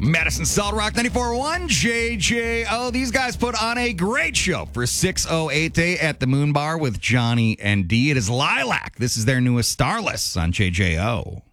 Madison Solid Rock 94.1 JJO. These guys put on a great show for 608 Day at the Moon Bar with Johnny and D. It is Lilac. This is their newest Starless on JJO.